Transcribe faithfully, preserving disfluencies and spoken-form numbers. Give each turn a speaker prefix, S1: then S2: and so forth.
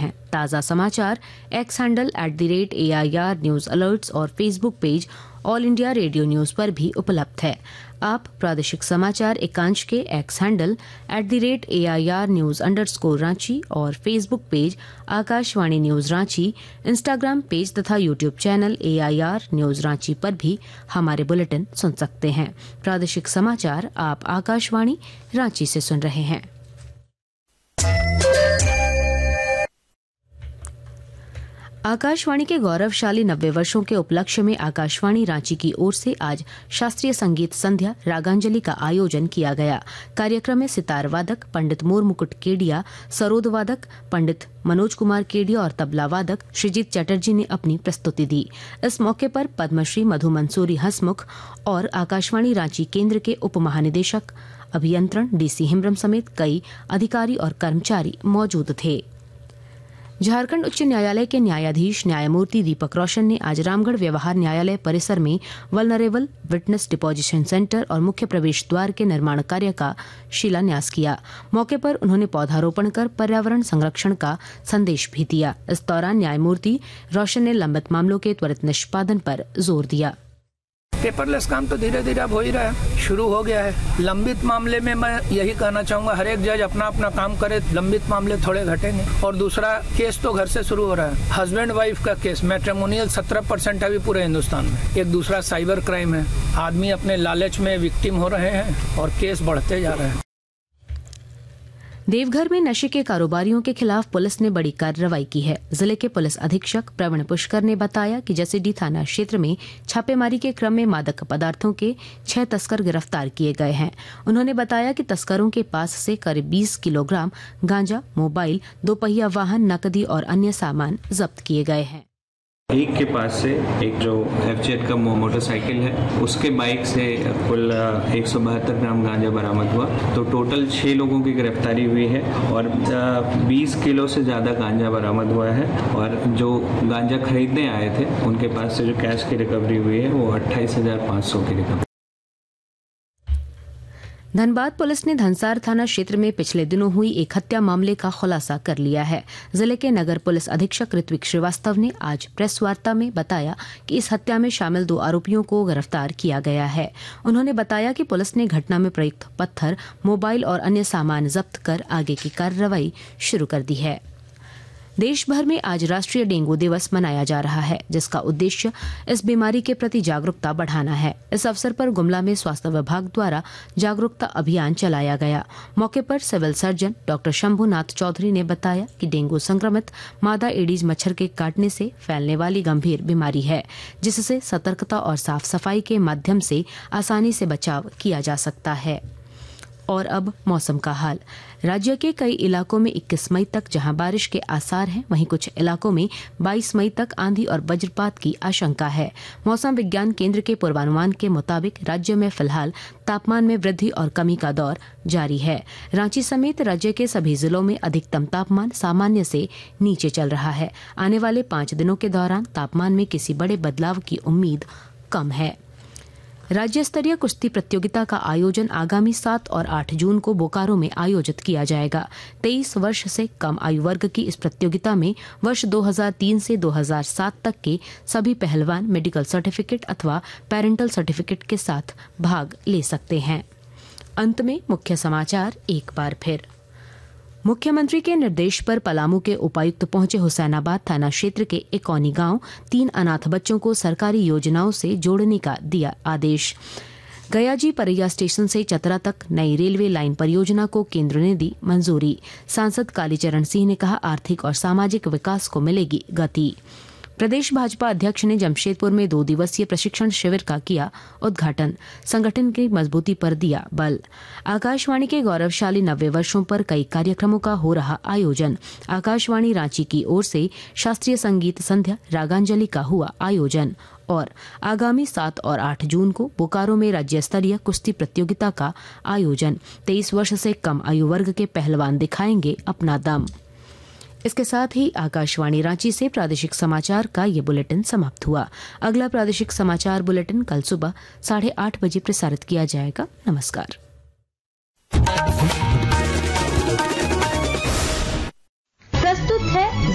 S1: हैं। ताज़ा समाचार x handle at the rate A I R news alerts और Facebook page all India radio news पर भी उपलब्ध है। आप प्रादेशिक समाचार एकांश के x handle at the rate A I R news under score Ranchi और Facebook page Akashvani news Ranchi, Instagram page तथा YouTube channel A I R news Ranchi पर भी हमारे बुलेटिन सुन सकते हैं। प्रादेशिक समाचार आप आकाशवाणी रांची से सुन रहे हैं। आकाशवाणी के गौरवशाली नब्बे वर्षों के उपलक्ष्य में आकाशवाणी रांची की ओर से आज शास्त्रीय संगीत संध्या रागांजलि का आयोजन किया गया। कार्यक्रम में सितार वादक पंडित मोर मुकुट केडिया, सरोद वादक पंडित मनोज कुमार केडिया और तबला वादक श्रीजीत चटर्जी ने अपनी प्रस्तुति दी। इस मौके पर पद्मश्री मधु मंसूरी हंसमुख और आकाशवाणी रांची केंद्र के उप महानिदेशक अभियंत्रण डीसी हिमरम समेत कई अधिकारी और कर्मचारी मौजूद थे। झारखंड उच्च न्यायालय के न्यायाधीश न्यायमूर्ति दीपक रोशन ने आज रामगढ़ व्यवहार न्यायालय परिसर में वल्नरेबल विटनेस डिपोजिशन सेंटर और मुख्य प्रवेश द्वार के निर्माण कार्य का शिलान्यास किया। मौके पर उन्होंने पौधारोपण कर पर्यावरण संरक्षण का संदेश भी दिया। इस दौरान न्यायमूर्ति रोशन ने लंबित मामलों के त्वरित निष्पादन पर जोर दिया।
S2: पेपरलेस काम तो धीरे धीरे अब हो ही रहा है, शुरू हो गया है। लंबित मामले में मैं यही कहना चाहूंगा, हर एक जज अपना अपना काम करे, लंबित मामले थोड़े घटेंगे। और दूसरा केस तो घर से शुरू हो रहा है। हस्बैंड वाइफ का केस मैट्रिमोनियल सत्रह परसेंट अभी पूरे हिंदुस्तान में। एक दूसरा साइबर क्राइम है, आदमी अपने लालच में विक्टिम हो रहे हैं और केस बढ़ते जा रहे हैं।
S1: देवघर में नशे के कारोबारियों के खिलाफ पुलिस ने बड़ी कार्रवाई की है। जिले के पुलिस अधीक्षक प्रवीण पुष्कर ने बताया कि जसीडीह थाना क्षेत्र में छापेमारी के क्रम में मादक पदार्थों के छह तस्कर गिरफ्तार किए गए हैं। उन्होंने बताया कि तस्करों के पास से करीब बीस किलोग्राम गांजा, मोबाइल, दोपहिया वाहन, नकदी और अन्य सामान जब्त किए गए हैं।
S3: एक के पास से एक जो एफ जेड का मोटरसाइकिल है, उसके बाइक से कुल एक सौ बहत्तर ग्राम गांजा बरामद हुआ। तो टोटल छह लोगों की गिरफ्तारी हुई है और बीस किलो से ज़्यादा गांजा बरामद हुआ है। और जो गांजा खरीदने आए थे उनके पास से जो कैश की रिकवरी हुई है वो अट्ठाईस हजार पाँच सौ की रिकवरी।
S1: धनबाद पुलिस ने धनसार थाना क्षेत्र में पिछले दिनों हुई एक हत्या मामले का खुलासा कर लिया है। जिले के नगर पुलिस अधीक्षक ऋत्विक श्रीवास्तव ने आज प्रेस वार्ता में बताया कि इस हत्या में शामिल दो आरोपियों को गिरफ्तार किया गया है। उन्होंने बताया कि पुलिस ने घटना में प्रयुक्त पत्थर, मोबाइल और अन्य सामान जब्त कर आगे की कार्रवाई शुरू कर दी है। देश भर में आज राष्ट्रीय डेंगू दिवस मनाया जा रहा है, जिसका उद्देश्य इस बीमारी के प्रति जागरूकता बढ़ाना है। इस अवसर पर गुमला में स्वास्थ्य विभाग द्वारा जागरूकता अभियान चलाया गया। मौके पर civil surgeon doctor Shambhunath Chaudhary ने बताया कि डेंगू संक्रमित मादा एडीज मच्छर के काटने से फैलने वाली गंभीर बीमारी है, जिससे सतर्कता और साफ सफाई के माध्यम से आसानी से बचाव किया जा सकता है। और अब मौसम का हाल। राज्य के कई इलाकों में इक्कीस मई तक जहां बारिश के आसार हैं, वहीं कुछ इलाकों में बाईस मई तक आंधी और वज्रपात की आशंका है। मौसम विज्ञान केंद्र के पूर्वानुमान के मुताबिक राज्य में फिलहाल तापमान में वृद्धि और कमी का दौर जारी है। रांची समेत राज्य के सभी जिलों में अधिकतम तापमान सामान्य से नीचे चल रहा है। आने वाले पांच दिनों के दौरान तापमान में किसी बड़े बदलाव की उम्मीद कम है। राज्य स्तरीय कुश्ती प्रतियोगिता का आयोजन आगामी सात और आठ जून को बोकारो में आयोजित किया जाएगा। तेईस वर्ष से कम आयु वर्ग की इस प्रतियोगिता में वर्ष दो हज़ार तीन से दो हज़ार सात तक के सभी पहलवान मेडिकल सर्टिफिकेट अथवा पेरेंटल सर्टिफिकेट के साथ भाग ले सकते हैं। अंत में मुख्य समाचार एक बार फिर। मुख्यमंत्री के निर्देश पर पलामू के उपायुक्त पहुंचे हुसैनाबाद थाना क्षेत्र के इकौनी गांव तीन अनाथ बच्चों को सरकारी योजनाओं से जोड़ने का दिया आदेश। गयाजी परैया स्टेशन से चतरा तक नई रेलवे लाइन परियोजना को केंद्र ने दी मंजूरी। सांसद कालीचरण सिंह ने कहा, आर्थिक और सामाजिक विकास को मिलेगी गति। प्रदेश भाजपा अध्यक्ष ने जमशेदपुर में दो दिवसीय प्रशिक्षण शिविर का किया उद्घाटन। संगठन की मजबूती पर दिया बल। आकाशवाणी के गौरवशाली नब्बे वर्षों पर कई कार्यक्रमों का हो रहा आयोजन। आकाशवाणी रांची की ओर से शास्त्रीय संगीत संध्या रागांजलि का हुआ आयोजन। और आगामी सात और आठ जून को बोकारो में राज्य स्तरीय कुश्ती प्रतियोगिता का आयोजन। तेईस वर्ष से कम आयु वर्ग के पहलवान दिखाएंगे अपना दम। इसके साथ ही आकाशवाणी रांची से प्रादेशिक समाचार का ये बुलेटिन समाप्त हुआ। अगला प्रादेशिक समाचार बुलेटिन कल सुबह साढ़े आठ बजे प्रसारित किया जाएगा। नमस्कार।